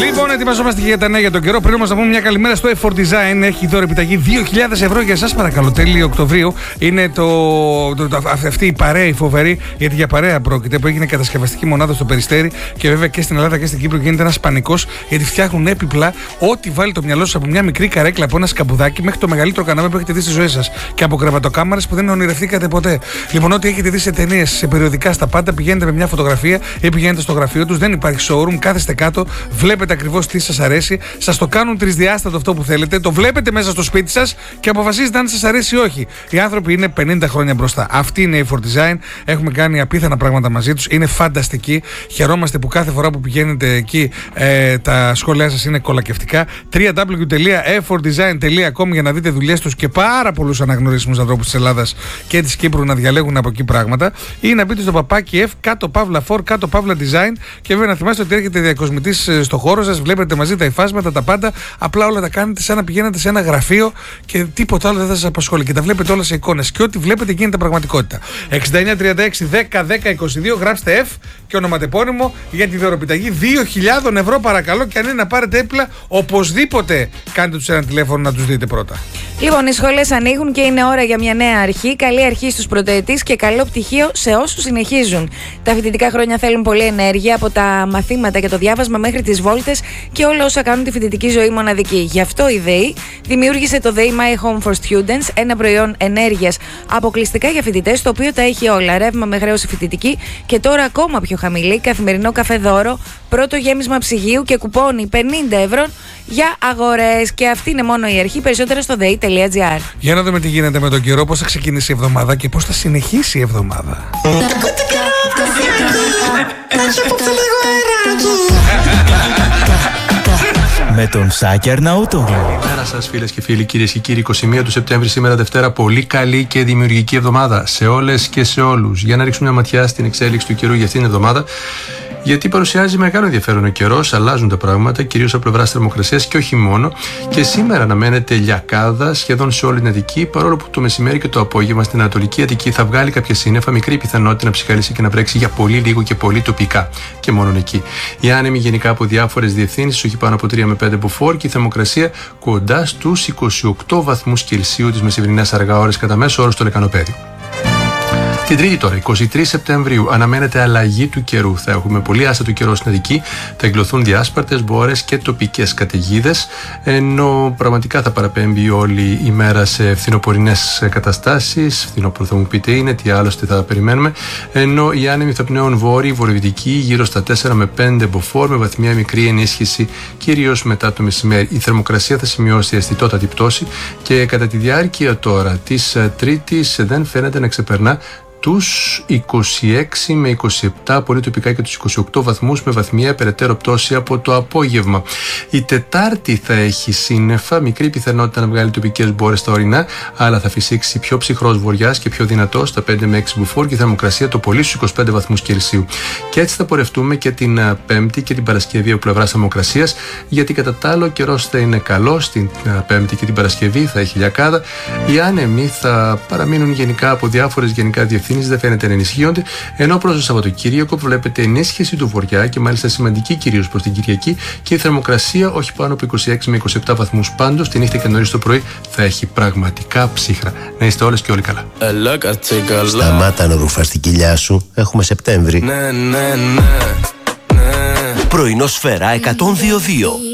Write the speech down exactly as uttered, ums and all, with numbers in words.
Λοιπόν, ετοιμαζόμαστε και για τα νέα για τον καιρό. Πριν όμως να πούμε μια καλημέρα στο εφ φορ Design. Έχει δώρο επιταγή δύο χιλιάδες ευρώ για εσάς, παρακαλώ. Τέλη Οκτωβρίου είναι το, το, το, αυτή η παρέα η φοβερή, γιατί για παρέα πρόκειται, που έγινε κατασκευαστική μονάδα στο Περιστέρι και βέβαια και στην Ελλάδα και στην Κύπρο γίνεται ένας πανικός, γιατί φτιάχνουν έπιπλα ό,τι βάλει το μυαλό σας, από μια μικρή καρέκλα, από ένα σκαμπουδάκι μέχρι το μεγαλύτερο καναπέ που έχετε δει στη ζωή σας και από κρεβατοκάμαρες που δεν ονειρευτήκατε ποτέ. Λοιπόν, ό,τι έχετε δει σε ταινίες, σε περιοδικά, στα πάντα, πηγαίνετε με μια φωτογραφία ή πηγαίνετε στο γραφείο τους, δεν υπάρχει showroom, κάθεστε κάτω, βλέπετε ακριβώς τι σας αρέσει, σας το κάνουν τρισδιάστατο αυτό που θέλετε, το βλέπετε μέσα στο σπίτι σας και αποφασίζετε αν σας αρέσει ή όχι. Οι άνθρωποι είναι πενήντα χρόνια μπροστά. Αυτή είναι η εφ φορ Design. Έχουμε κάνει απίθανα πράγματα μαζί τους. Είναι φανταστικοί. Χαιρόμαστε που κάθε φορά που πηγαίνετε εκεί ε, τα σχόλιά σας είναι κολακευτικά. double-u double-u double-u τελεία εφ φορ design τελεία com για να δείτε δουλειές τους και πάρα πολλούς αναγνωρίσιμους ανθρώπους της Ελλάδας και της Κύπρου να διαλέγουν από εκεί πράγματα. Ή να μπείτε στο παπάκι F, κάτω παύλα φορ, κάτω παύλα design και βέβαια να θυμάστε ότι έρχεται διακοσμητής στο χώρο σας. Βλέπετε μαζί τα υφάσματα, τα πάντα. Απλά όλα τα κάνετε σαν να πηγαίνετε σε ένα γραφείο και τίποτα άλλο δεν θα σας απασχολεί. Και τα βλέπετε όλα σε εικόνες. Και ό,τι βλέπετε γίνεται πραγματικότητα. εξήντα εννιά τριάντα έξι δέκα δέκα είκοσι δύο, γράψτε F και ονοματεπώνυμο για τη δωροπιταγή δύο χιλιάδες ευρώ, παρακαλώ. Και αν είναι να πάρετε έπιπλα, οπωσδήποτε κάντε τους ένα τηλέφωνο να τους δείτε πρώτα. Λοιπόν, οι σχολές ανοίγουν και είναι ώρα για μια νέα αρχή. Καλή αρχή στους πρωτοετής και καλό πτυχίο σε όσους συνεχίζουν. Τα φοιτητικά χρόνια θέλουν πολλή ενέργεια, από τα μαθήματα και το διάβασμα μέχρι τις βόλτες και όλα όσα κάνουν τη φοιτητική ζωή μοναδική. Γι' αυτό η ΔΕΗ δημιούργησε το ΔΕΗ My Home for Students, ένα προϊόν ενέργειας αποκλειστικά για φοιτητές, το οποίο τα έχει όλα. Ρεύμα με χρέωση φοιτητική και τώρα ακόμα πιο χαμηλή, καθημερινό καφέ δώρο, πρώτο γέμισμα ψυγείου και κουπόνι πενήντα ευρώ για αγορές. Και αυτή είναι μόνο η αρχή. Περισσότερα στο δέι τελεία τζι άρ. Για να δούμε τι γίνεται με τον καιρό, πώς θα ξεκινήσει η εβδομάδα και πώς θα συνεχίσει η εβδομάδα. Με τον Σάκη Αρναούτογλου. Καλημέρα σας φίλες και φίλοι, κυρίες και κύριοι. είκοσι μία του Σεπτέμβρη, σήμερα Δευτέρα. Πολύ καλή και δημιουργική εβδομάδα σε όλες και σε όλους. Για να ρίξουμε μια ματιά στην εξέλιξη του καιρού για αυτήν την εβδομάδα. Γιατί παρουσιάζει μεγάλο ενδιαφέρον ο καιρός, αλλάζουν τα πράγματα, κυρίως από πλευράς θερμοκρασίας και όχι μόνο. Και σήμερα αναμένεται λιακάδα σχεδόν σε όλη την Αττική, παρόλο που το μεσημέρι και το απόγευμα στην Ανατολική Αττική θα βγάλει κάποια σύννεφα, μικρή πιθανότητα να ψυχραλίσει και να βρέξει για πολύ λίγο και πολύ τοπικά. Και μόνο εκεί. Οι άνεμοι γενικά από διάφορες διευθύνσεις, όχι πάνω από τρία με πέντε μποφόρ, και η θερμοκρασία κοντά στους είκοσι οκτώ βαθμούς Κελσίου τις μεσημερινές αργά ώρες κατά μέσο όρο στο λεκανοπέδιο. Την Τρίτη τώρα, εικοστή τρίτη Σεπτεμβρίου, αναμένεται αλλαγή του καιρού. Θα έχουμε πολύ άστατο καιρό στην Αττική, θα εκδοθούν διάσπαρτες μπόρες και τοπικές καταιγίδες, ενώ πραγματικά θα παραπέμπει όλη η μέρα σε φθινοπορεινές καταστάσεις. Φθινόπωρο θα μου πείτε είναι, τι άλλωστε θα περιμένουμε. Ενώ οι άνεμοι θα πνέουν βόρειοι, βορειοδυτικοί, γύρω στα τέσσερα με πέντε μποφόρ, με βαθμία μικρή ενίσχυση, κυρίως μετά το μεσημέρι. Η θερμοκρασία θα σημειώσει αισθητότατη πτώση και κατά τη διάρκεια τώρα της Τρίτης δεν φαίνεται να ξεπερνά τους είκοσι έξι με είκοσι επτά, πολύ τοπικά και τους είκοσι οκτώ βαθμούς, με βαθμιαία περαιτέρω πτώση από το απόγευμα. Η Τετάρτη θα έχει σύννεφα, μικρή πιθανότητα να βγάλει τοπικές μπόρες στα ορεινά, αλλά θα φυσήξει πιο ψυχρός βοριάς και πιο δυνατός στα πέντε με έξι μποφόρ και η θερμοκρασία το πολύ στους είκοσι πέντε βαθμούς Κελσίου. Και έτσι θα πορευτούμε και την Πέμπτη και την Παρασκευή από πλευράς θερμοκρασίας, γιατί κατά τα άλλο ο καιρός θα είναι καλός την Πέμπτη και την Παρασκευή, θα έχει λιακάδα. Οι άνεμοι θα παραμείνουν γενικά από διάφορες γενικά διευθύνσεις, δεν φαίνεται να ενισχύονται, ενώ προς το Σαββατοκύριακο βλέπετε ενίσχυση του βορειά και μάλιστα σημαντική κυρίως προς την Κυριακή, και η θερμοκρασία όχι πάνω από είκοσι έξι με είκοσι επτά βαθμούς. Πάντως τη νύχτα και νωρίς το πρωί θα έχει πραγματικά ψύχρα. Να είστε όλες και όλοι καλά. Σταμάτα να ρουφάς την κοιλιά σου, έχουμε Σεπτέμβρη. Πρωινό Σφαίρα εκατόν δύο δύο.